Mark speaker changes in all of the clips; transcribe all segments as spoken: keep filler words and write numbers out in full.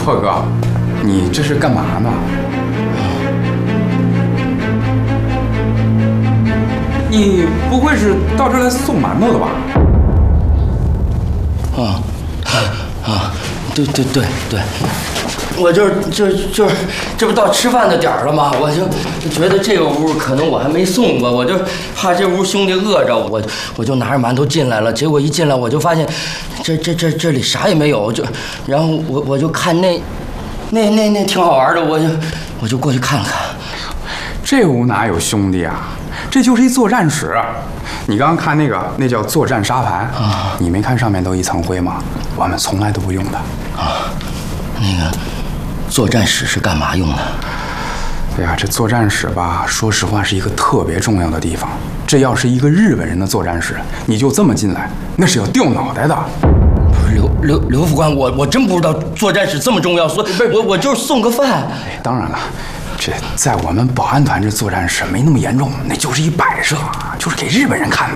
Speaker 1: 破哥，你这是干嘛呢？你不会是到这儿来送馒头的吧？
Speaker 2: 啊啊，对对对对，我就是就就是这不到吃饭的点儿了吗？我就觉得这个屋可能我还没送过，我就怕这屋兄弟饿着，我我就拿着馒头进来了。结果一进来我就发现，这这这这里啥也没有，就然后我我就看那那那那挺好玩的，我就我就过去看看。
Speaker 1: 这屋哪有兄弟啊？这就是一作战室。你刚刚看那个，那叫作战沙盘啊，你没看上面都一层灰吗？我们从来都不用的。
Speaker 2: 啊，那个作战室是干嘛用的？
Speaker 1: 哎呀，这作战室吧，说实话是一个特别重要的地方。这要是一个日本人的作战室，你就这么进来，那是要掉脑袋的。
Speaker 2: 不是刘刘刘副官，我我真不知道作战室这么重要，所以我我就是送个饭。
Speaker 1: 哎，当然了。这在我们保安团这作战室没那么严重，那就是一摆设，就是给日本人看的。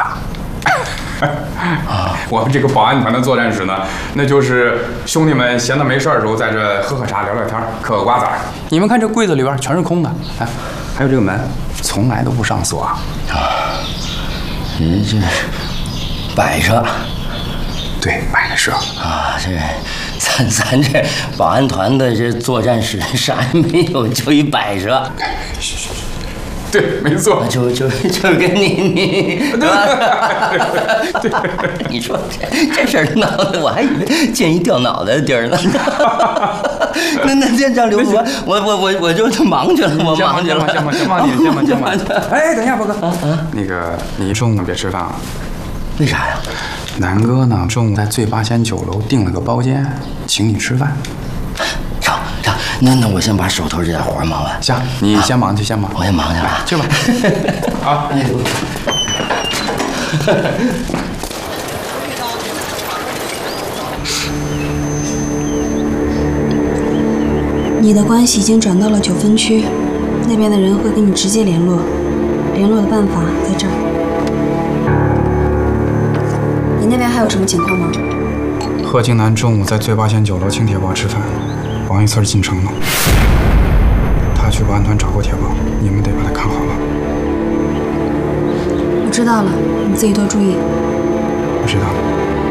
Speaker 1: 啊，我们这个保安团的作战室呢，那就是兄弟们闲的没事的时候，在这喝喝茶、聊聊天、嗑个瓜子儿。你们看这柜子里边全是空的，哎，还有这个门，从来都不上锁。啊，
Speaker 2: 人这摆设，
Speaker 1: 对，摆设
Speaker 2: 啊，这。咱咱这保安团的这作战室啥也没有，就一摆设。
Speaker 1: 对，没错，
Speaker 2: 就就就跟你你，
Speaker 1: 对，
Speaker 2: 你说这这事儿闹的，我还以为建一掉脑袋的地儿呢。那那那让刘副官，我我我我就忙去了，我忙去了，
Speaker 1: 先忙先忙，先忙先忙先忙。哎，等一下，波哥，那个你中午别吃饭啊。
Speaker 2: 为啥呀？
Speaker 1: 南哥呢，中午在醉八仙酒楼订了个包间，请你吃饭。
Speaker 2: 成成，那那我先把手头这点活忙完。
Speaker 1: 行，你先忙去，先忙。
Speaker 2: 我先忙去了，
Speaker 1: 去吧。好。哎。
Speaker 3: 你的关系已经转到了九分区，那边的人会跟你直接联络，联络的办法在这儿。你那边还有什么情况吗？
Speaker 1: 贺京南中午在醉八仙酒楼青铁堡吃饭，王一次进城了。他去保安团找过铁堡，你们得把他看好了。
Speaker 3: 我知道了，你自己多注意。
Speaker 1: 我知道。